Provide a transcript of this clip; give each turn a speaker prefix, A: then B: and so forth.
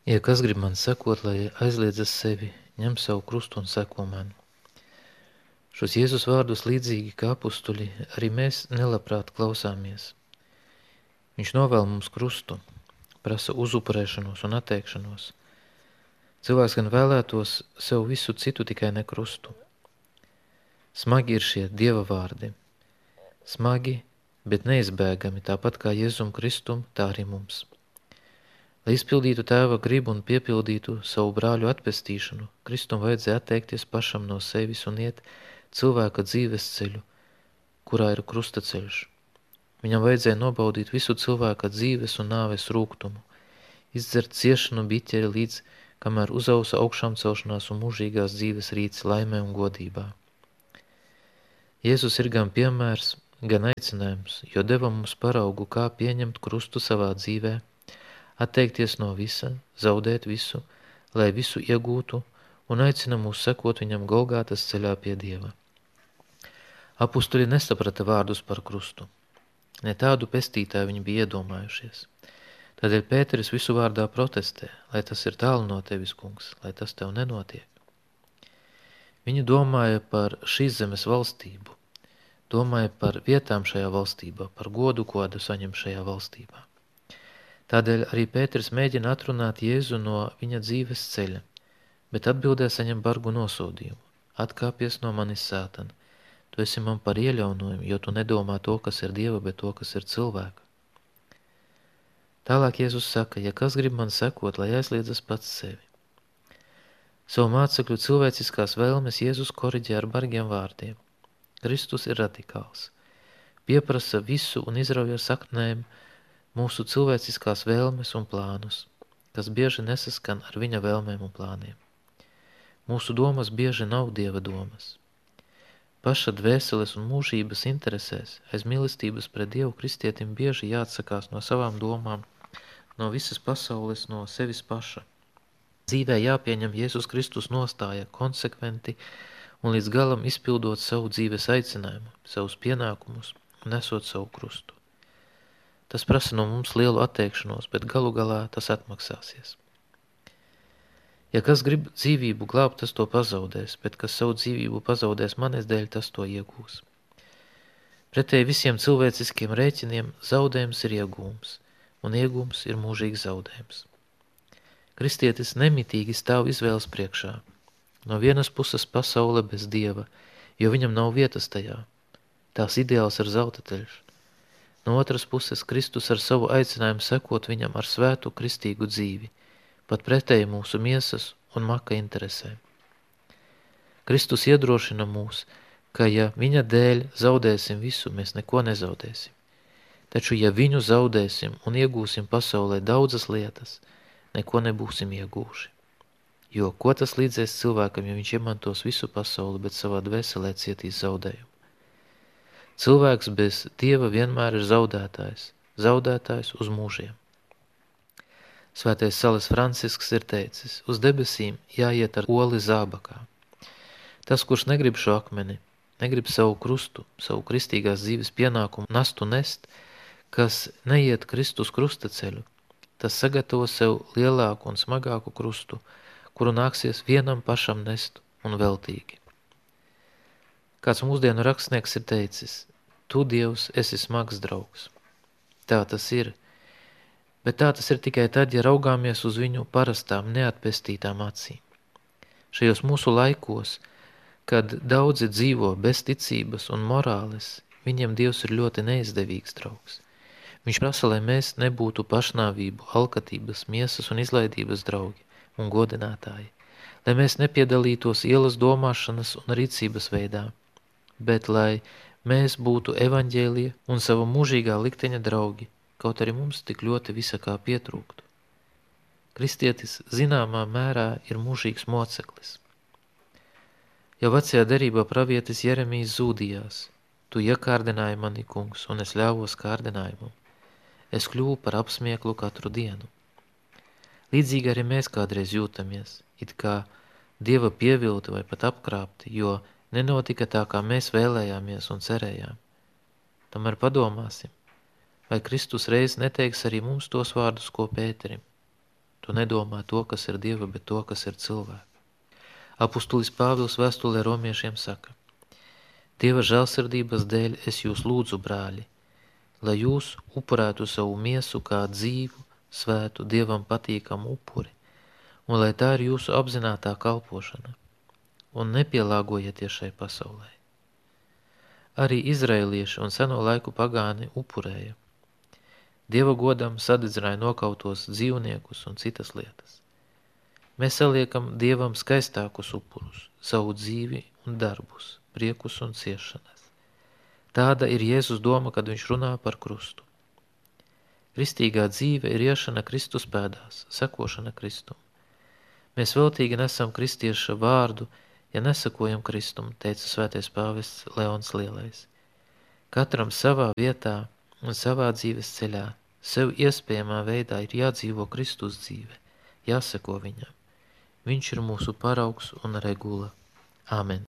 A: Ja kas grib man sekot, lai aizliedzas sevi, ņem savu krustu un seko man. Šos Jēzus vārdus līdzīgi kā apustuļi arī mēs nelabprāt klausāmies. Viņš novēl mums krustu, prasa uzupurēšanos un atteikšanos. Cilvēks gan vēlētos sev visu citu, tikai ne krustu. Smagi ir šie Dieva vārdi. Smagi, bet neizbēgami, tāpat kā Jēzum Kristum, tā arī mums. Lai izpildītu tēva gribu un piepildītu savu brāļu atpestīšanu, Kristum vajadzēja atteikties pašam no sevis un iet cilvēka dzīves ceļu, kurā ir krusta ceļš. Viņam vajadzēja nobaudīt visu cilvēka dzīves un nāves rūgtumu, izdzert ciešanu biķeri līdz, kamēr uzausa augšām celšanās un mūžīgās dzīves rīts laimē un godībā. Jēzus ir gan piemērs, gan aicinājums, jo deva mums paraugu, kā pieņemt krustu savā dzīvē, atteikties no visa, zaudēt visu, lai visu iegūtu, un aicina mūs sekot viņam Golgātas ceļā pie Dieva. Apustuļi nesaprata vārdus par krustu. Ne tādu pestītāju viņi bija iedomājušies. Tādēļ Pēteris visu vārdā protestē, lai tas ir tālu no tevis, kungs, lai tas tev nenotiek. Viņi domāja par šīs zemes valstību, domāja par vietām šajā valstībā, par godu, ko saņem šajā valstībā. Tādēļ arī Pēters mēģina atrunāt Jēzu no viņa dzīves ceļa, bet atbildē saņem bargu nosodījumu. Atkāpies no manis, Sātan, tu esi man par ieļaunojumu, jo tu nedomā to, kas ir Dieva, bet to, kas ir cilvēka. Tālāk Jēzus saka, ja kas grib man sekot, lai aizliedzas pats sevi. Savu mācekļu cilvēciskās vēlmes Jēzus koriģē ar bargiem vārdiem. Kristus ir radikāls. Pieprasa visu un izrauj ar saknēm mūsu cilvēciskās vēlmes un plānus, kas bieži nesaskan ar viņa vēlmēm un plāniem. Mūsu domas bieži nav Dieva domas. Paša dvēseles un mūžības interesēs aiz mīlestības pret Dievu kristietim bieži jāatsakās no savām domām, no visas pasaules, no sevis paša. Dzīvē jāpieņem Jēzus Kristus nostāja konsekventi un līdz galam izpildot savu dzīves aicinājumu, savus pienākumus un nesot savu krustu. Tas prasa no mums lielu atteikšanos, bet galu galā tas atmaksāsies. Ja kas grib dzīvību glābt, tas to pazaudēs, bet kas savu dzīvību pazaudēs manis dēļ, tas to iegūs. Pretēji visiem cilvēciskiem rēķiniem zaudējums ir iegūms, un iegūms ir mūžīgs zaudējums. Kristietis nemitīgi stāv izvēles priekšā. No vienas puses pasaule bez Dieva, jo viņam nav vietas tajā. Tās ideāls ir zelta ceļš. No otras puses Kristus ar savu aicinājumu sekot viņam ar svētu kristīgu dzīvi, pat pretēji mūsu miesas un maka interesēm. Kristus iedrošina mūs, ka ja viņa dēļ zaudēsim visu, mēs neko nezaudēsim. Taču ja viņu zaudēsim un iegūsim pasaulē daudzas lietas, neko nebūsim iegūši. Jo ko tas līdzēs cilvēkam, ja viņš iemantos visu pasauli, bet savā dvēselē cietīs zaudējumu? Cilvēks bez Dieva vienmēr ir zaudētājs, zaudētājs uz mūžiem. Svētais Sales Francisks ir teicis, uz debesīm jāiet ar oli zābakā. Tas, kurš negrib šo akmeni, negrib savu krustu, savu kristīgās dzīves pienākumu nastu nest, kas neiet Kristus krusta ceļu, tas sagatavo sev lielāku un smagāku krustu, kuru nāksies vienam pašam nest un veltīgi. Kāds mūsdienu rakstnieks ir teicis, tu, Dievs, esi smags draugs. Tā tas ir, bet tā tas ir tikai tad, ja raugāmies uz viņu parastām, neatpestītām acīm. Šajos mūsu laikos, kad daudzi dzīvo bez ticības un morāles, viņiem Dievs ir ļoti neizdevīgs draugs. Viņš prasa, lai mēs nebūtu pašnāvību, alkatības, miesas un izlaidības draugi un godinātāji, lai mēs nepiedalītos ielas domāšanas un rīcības veidā, bet lai mēs būtu evaņģēlija un sava mūžīgā likteņa draugi, kaut arī mums tik ļoti visa kā pietrūktu. Kristietis zināmā mērā ir mūžīgs moceklis. Jau vecajā derībā pravietis Jeremijs zūdījās, tu iekārdināji mani, kungs, un es ļāvos kārdinājumam. Es kļuvu par apsmieklu katru dienu. Līdzīgi arī mēs kādreiz jūtamies, it kā Dieva pievilti vai pat apkrāpti, jo nenotika tā, kā mēs vēlējāmies un cerējām. Tomēr padomāsim, vai Kristus reiz neteiks arī mums tos vārdus, ko Pēterim. Tu nedomā to, kas ir Dieva, bet to, kas ir cilvēka. Apustulis Pāvils vēstulē romiešiem saka: Dieva žēlsirdības dēļ es jūs lūdzu, brāļi, lai jūs upurētu savu miesu kā dzīvu, svētu, Dievam patīkamu upuri, un lai tā ir jūsu apzinātā kalpošana, un nepielāgojieties šai pasaulē. Arī izraelieši un seno laiku pagāni upurēja. Dieva godam sadedzināja nokautos dzīvniekus un citas lietas. Mēs saliekam Dievam skaistākus upurus, savu dzīvi un darbus, priekus un ciešanas. Tāda ir Jēzus doma, kad viņš runā par krustu. Kristīgā dzīve ir iešana Kristus pēdās, sekošana Kristum. Mēs veltīgi nesam kristieša vārdu, ja nesakojam Kristum, teica svētais pāvests Leons Lielais. Katram savā vietā un savā dzīves ceļā, sev iespējamā veidā ir jādzīvo Kristus dzīve, jāseko viņam. Viņš ir mūsu paraugs un regula. Āmen.